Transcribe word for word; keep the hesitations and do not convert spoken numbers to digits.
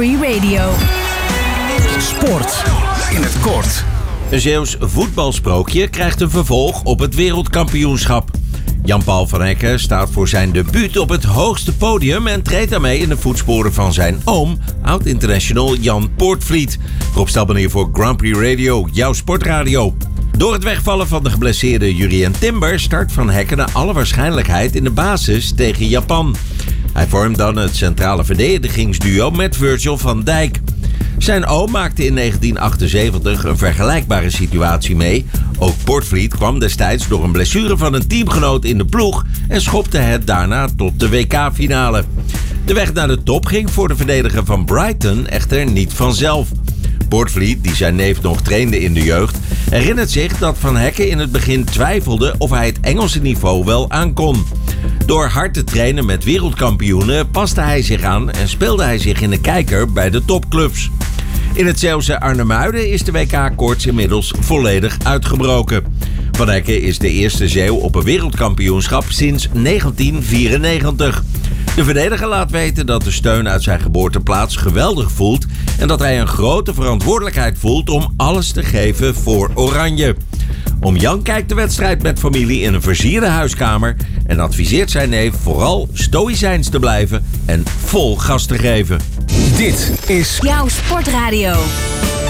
Free Radio. Sport in het kort. Een Zeeuws voetbalsprookje krijgt een vervolg op het wereldkampioenschap. Jan-Paul van Hekken staat voor zijn debuut op het hoogste podium en treedt daarmee in de voetsporen van zijn oom, oud-international Jan Poortvliet. Rob Stelman hier voor Grand Prix Radio, jouw sportradio. Door het wegvallen van de geblesseerde Jurrien Timber start Van Hekken naar alle waarschijnlijkheid in de basis tegen Japan. Hij vormt dan het centrale verdedigingsduo met Virgil van Dijk. Zijn oom maakte in negentien achtenzeventig een vergelijkbare situatie mee. Ook Poortvliet kwam destijds door een blessure van een teamgenoot in de ploeg en schopte het daarna tot de W K-finale. De weg naar de top ging voor de verdediger van Brighton echter niet vanzelf. Poortvliet, die zijn neef nog trainde in de jeugd, herinnert zich dat Van Hekken in het begin twijfelde of hij het Engelse niveau wel aankon. Door hard te trainen met wereldkampioenen paste hij zich aan en speelde hij zich in de kijker bij de topclubs. In het Zeeuwse Arnhemuiden is de W K-koorts inmiddels volledig uitgebroken. Van Hekken is de eerste Zeeuw op een wereldkampioenschap sinds negentien vierennegentig. De verdediger laat weten dat de steun uit zijn geboorteplaats geweldig voelt en dat hij een grote verantwoordelijkheid voelt om alles te geven voor Oranje. Oom Jan kijkt de wedstrijd met familie in een versierde huiskamer en adviseert zijn neef vooral stoïcijns te blijven en vol gas te geven. Dit is Jouw sportradio.